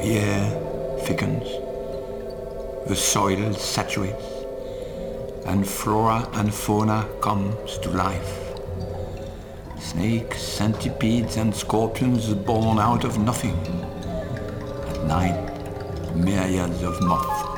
The air thickens, the soil saturates, and flora and fauna comes to life. Snakes, centipedes and scorpions born out of nothing. At night, myriads of moths